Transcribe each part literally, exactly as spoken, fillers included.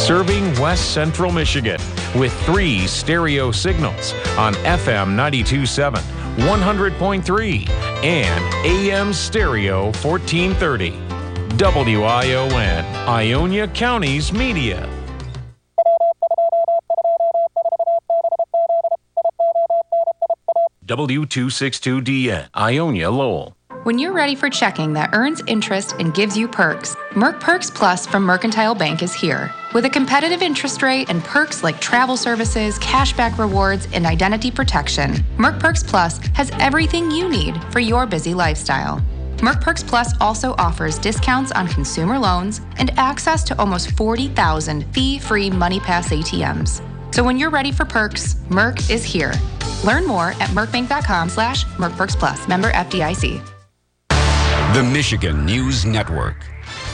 Serving West Central Michigan with three stereo signals on F M ninety-two point seven, one hundred point three, and A M stereo fourteen thirty. W I O N, Ionia County's media. W two sixty-two D N, Ionia Lowell. When you're ready for checking that earns interest and gives you perks, Merc Perks Plus from Mercantile Bank is here. With a competitive interest rate and perks like travel services, cashback rewards, and identity protection, Merc Perks Plus has everything you need for your busy lifestyle. Merc Perks Plus also offers discounts on consumer loans and access to almost forty thousand fee-free MoneyPass A T Ms. So when you're ready for perks, Merc is here. Learn more at mercbank.com slash mercperksplus. Member F D I C. The Michigan News Network.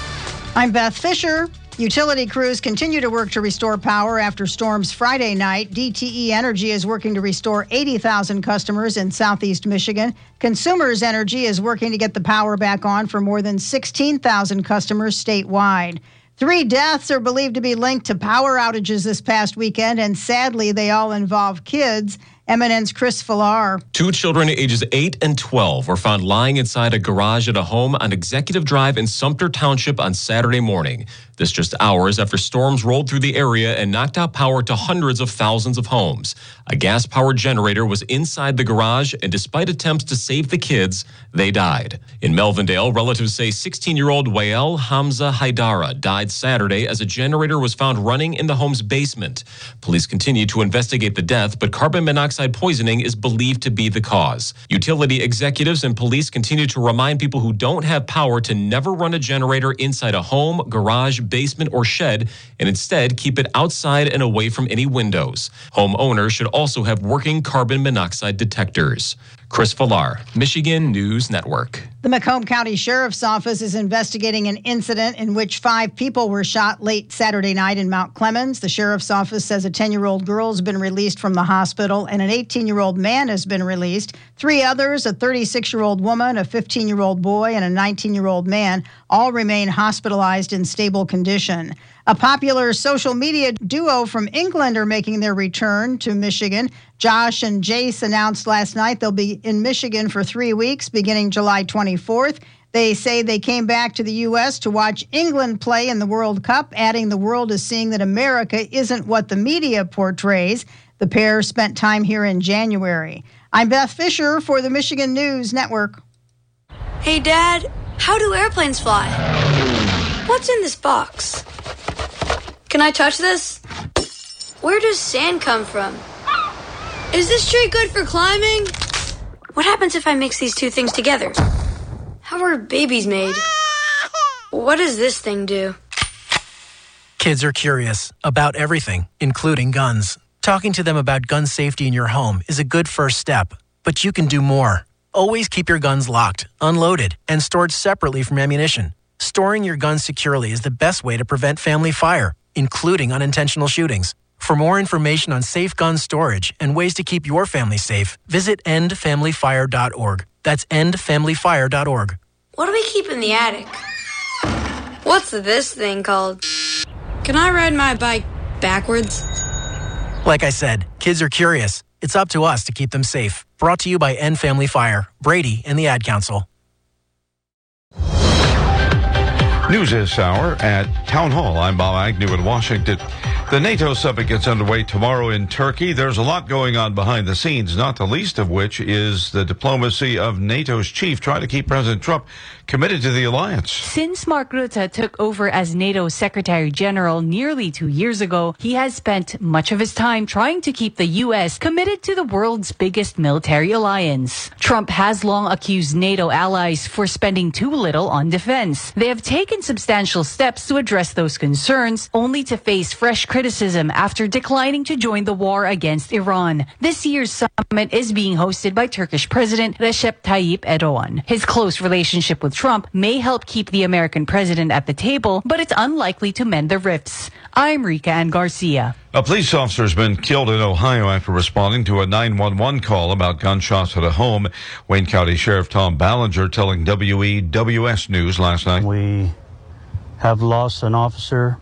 I'm Beth Fisher. Utility crews continue to work to restore power after storms Friday night. D T E Energy is working to restore eighty thousand customers in southeast Michigan. Consumers Energy is working to get the power back on for more than sixteen thousand customers statewide. Three deaths are believed to be linked to power outages this past weekend, and sadly, they all involve kids. M N N's Chris Villar. Two children ages eight and twelve were found lying inside a garage at a home on Executive Drive in Sumter Township on Saturday morning. This just hours after storms rolled through the area and knocked out power to hundreds of thousands of homes. A gas-powered generator was inside the garage, and despite attempts to save the kids, they died. In Melvindale, relatives say sixteen-year-old Wael Hamza Haidara died Saturday as a generator was found running in the home's basement. Police continue to investigate the death, but carbon monoxide poisoning is believed to be the cause. Utility executives and police continue to remind people who don't have power to never run a generator inside a home, garage, basement, or shed, and instead keep it outside and away from any windows. Homeowners should also have working carbon monoxide detectors. Chris Villar, Michigan News Network. The Macomb County Sheriff's Office is investigating an incident in which five people were shot late Saturday night in Mount Clemens. The Sheriff's Office says a ten-year-old girl has been released from the hospital and an eighteen-year-old man has been released. Three others, a thirty-six-year-old woman, a fifteen-year-old boy, and a nineteen-year-old man, all remain hospitalized in stable condition. A popular social media duo from England are making their return to Michigan. Josh and Jace announced last night they'll be in Michigan for three weeks beginning July twenty-fourth. They say they came back to the U S to watch England play in the World Cup, adding the world is seeing that America isn't what the media portrays. The pair spent time here in January. I'm Beth Fisher for the Michigan News Network. Hey, Dad, how do airplanes fly? What's in this box? Can I touch this? Where does sand come from? Is this tree good for climbing? What happens if I mix these two things together? How are babies made? What does this thing do? Kids are curious about everything, including guns. Talking to them about gun safety in your home is a good first step, but you can do more. Always keep your guns locked, unloaded, and stored separately from ammunition. Storing your guns securely is the best way to prevent family fire, including unintentional shootings. For more information on safe gun storage and ways to keep your family safe, visit end family fire dot org. That's end family fire dot org. What do we keep in the attic? What's this thing called? Can I ride my bike backwards? Like I said, kids are curious. It's up to us to keep them safe. Brought to you by End Family Fire, Brady, and the Ad Council. News this hour at Town Hall. I'm Bob Agnew in Washington. The NATO summit gets underway tomorrow in Turkey. There's a lot going on behind the scenes, not the least of which is the diplomacy of NATO's chief trying to keep President Trump committed to the alliance. Since Mark Rutte took over as NATO Secretary General nearly two years ago, he has spent much of his time trying to keep the U S committed to the world's biggest military alliance. Trump has long accused NATO allies for spending too little on defense. They have taken substantial steps to address those concerns, only to face fresh criticism after declining to join the war against Iran. This year's summit is being hosted by Turkish President Recep Tayyip Erdogan. His close relationship with Trump may help keep the American president at the table, but it's unlikely to mend the rifts. I'm Rika Ann Garcia. A police officer has been killed in Ohio after responding to a nine one one call about gunshots at a home. Wayne County Sheriff Tom Ballinger telling W E W S News last night. We have lost an officer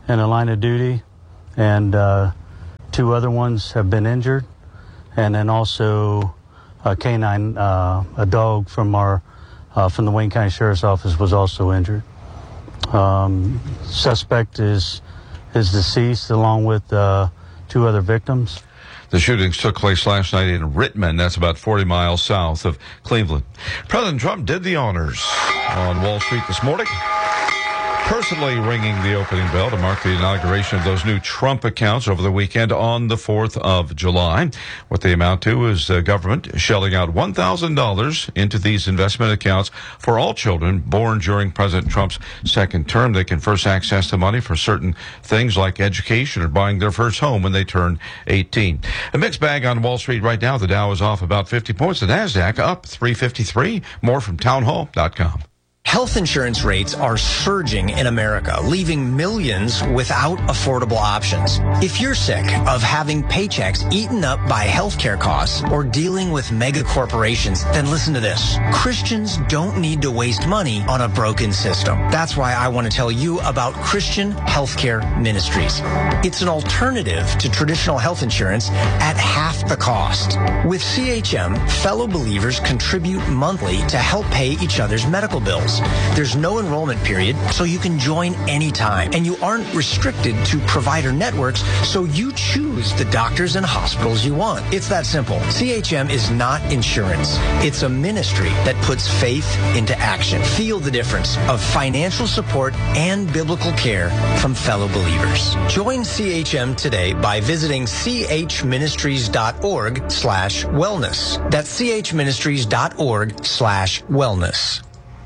in the line of duty, and uh, two other ones have been injured. And then also a canine, uh, a dog from our uh, from the Wayne County Sheriff's Office was also injured. Um, suspect is is deceased along with uh, two other victims. The shootings took place last night in Rittman. That's about forty miles south of Cleveland. President Trump did the honors on Wall Street this morning, personally ringing the opening bell to mark the inauguration of those new Trump accounts over the weekend on the fourth of July. What they amount to is the government shelling out one thousand dollars into these investment accounts for all children born during President Trump's second term. They can first access the money for certain things like education or buying their first home when they turn eighteen. A mixed bag on Wall Street right now. The Dow is off about fifty points. The NASDAQ up three fifty-three. More from townhall dot com. Health insurance rates are surging in America, leaving millions without affordable options. If you're sick of having paychecks eaten up by healthcare costs or dealing with mega corporations, then listen to this. Christians don't need to waste money on a broken system. That's why I want to tell you about Christian Healthcare Ministries. It's an alternative to traditional health insurance at half the cost. With C H M, fellow believers contribute monthly to help pay each other's medical bills. There's no enrollment period, so you can join anytime. And you aren't restricted to provider networks, so you choose the doctors and hospitals you want. It's that simple. C H M is not insurance. It's a ministry that puts faith into action. Feel the difference of financial support and biblical care from fellow believers. Join C H M today by visiting chministries.org slash wellness. That's chministries.org slash wellness.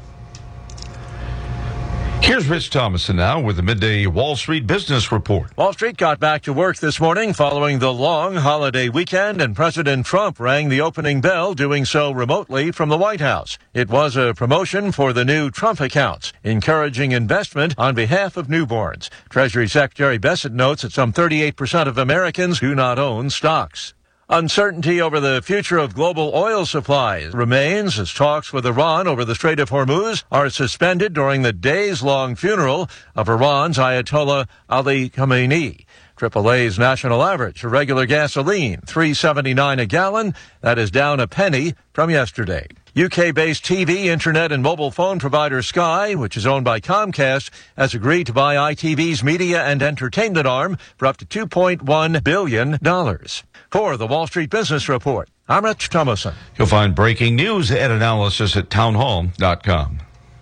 Here's Rich Thomason now with the midday Wall Street Business Report. Wall Street got back to work this morning following the long holiday weekend, and President Trump rang the opening bell, doing so remotely from the White House. It was a promotion for the new Trump accounts, encouraging investment on behalf of newborns. Treasury Secretary Bessent notes that some thirty-eight percent of Americans do not own stocks. Uncertainty over the future of global oil supplies remains as talks with Iran over the Strait of Hormuz are suspended during the days-long funeral of Iran's Ayatollah Ali Khamenei. triple A's national average for regular gasoline, three seventy-nine a gallon. That is down a penny from yesterday. U K-based T V, internet, and mobile phone provider Sky, which is owned by Comcast, has agreed to buy I T V's media and entertainment arm for up to two point one billion dollars. For the Wall Street Business Report, I'm Rich Thomason. You'll find breaking news and analysis at townhall dot com.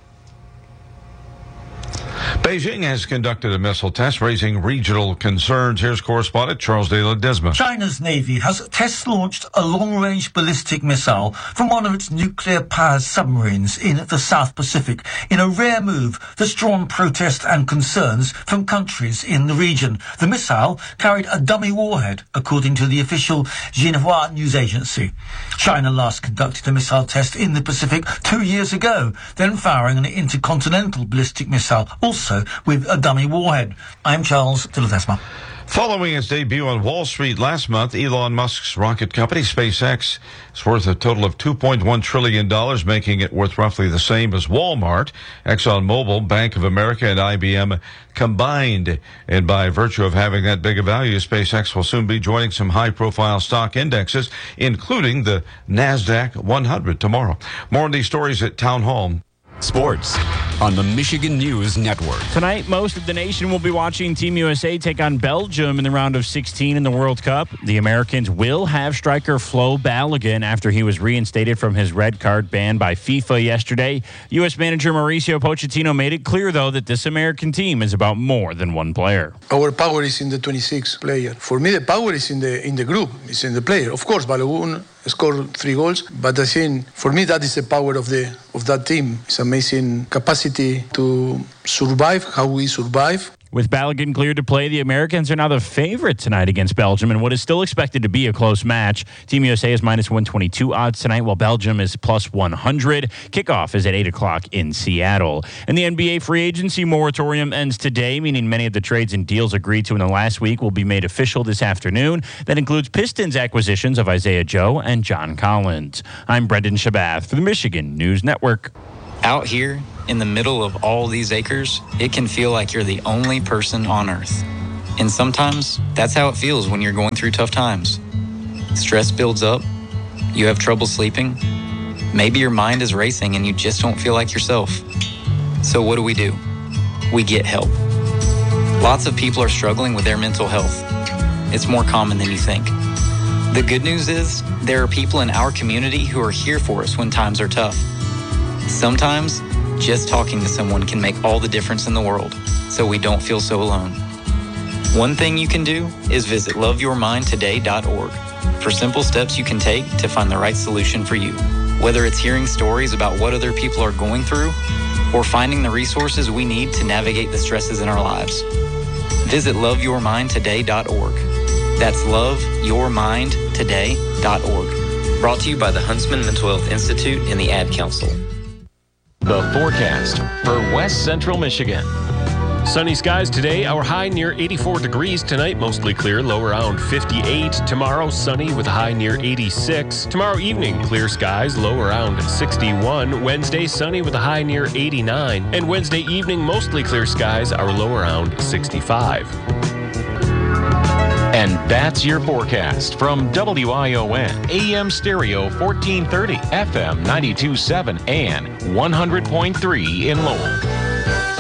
Beijing has conducted a missile test, raising regional concerns. Here's correspondent Charles de Ledesma. China's Navy has test-launched a long-range ballistic missile from one of its nuclear-powered submarines in the South Pacific, in a rare move that's drawn protest and concerns from countries in the region. The missile carried a dummy warhead, according to the official Xinhua news agency. China last conducted a missile test in the Pacific two years ago, then firing an intercontinental ballistic missile, also with a dummy warhead. I'm Charles de Ledesma. Following its debut on Wall Street last month, Elon Musk's rocket company, SpaceX, is worth a total of two point one trillion dollars, making it worth roughly the same as Walmart, ExxonMobil, Bank of America, and I B M combined. And by virtue of having that big a value, SpaceX will soon be joining some high-profile stock indexes, including the NASDAQ one hundred tomorrow. More on these stories at Town Hall. Sports on the Michigan News Network. Tonight, most of the nation will be watching Team U S A take on Belgium in the round of sixteen in the World Cup. The Americans will have striker Flo Balogun after he was reinstated from his red card ban by FIFA yesterday. U S manager Mauricio Pochettino made it clear, though, that this American team is about more than one player. Our power is in the twenty-six player. For me, the power is in the in the group, it's in the player. Of course, Balogun scored three goals, but I think for me that is the power of the of that team. It's amazing capacity to survive, how we survive. With Balogun cleared to play, the Americans are now the favorite tonight against Belgium in what is still expected to be a close match. Team U S A is minus one twenty-two odds tonight, while Belgium is plus one hundred. Kickoff is at eight o'clock in Seattle. And the N B A free agency moratorium ends today, meaning many of the trades and deals agreed to in the last week will be made official this afternoon. That includes Pistons acquisitions of Isaiah Joe and John Collins. I'm Brendan Shabath for the Michigan News Network. Out here, in the middle of all these acres, it can feel like you're the only person on Earth. And sometimes, that's how it feels when you're going through tough times. Stress builds up, you have trouble sleeping, maybe your mind is racing and you just don't feel like yourself. So what do we do? We get help. Lots of people are struggling with their mental health. It's more common than you think. The good news is, there are people in our community who are here for us when times are tough. Sometimes, just talking to someone can make all the difference in the world, so we don't feel so alone. One thing you can do is visit love your mind today dot org for simple steps you can take to find the right solution for you. Whether it's hearing stories about what other people are going through, or finding the resources we need to navigate the stresses in our lives. Visit love your mind today dot org. That's love your mind today dot org. Brought to you by the Huntsman Mental Health Institute and the Ad Council. The forecast for West Central Michigan. Sunny skies today, our high near eighty-four degrees. Tonight, mostly clear, low around fifty-eight. Tomorrow, sunny with a high near eighty-six. Tomorrow evening, clear skies, low around sixty-one. Wednesday, sunny with a high near eighty-nine. And Wednesday evening, mostly clear skies, our low around sixty-five. And that's your forecast from W I O N, A M Stereo fourteen thirty, F M ninety-two point seven, and one hundred point three in Lowell.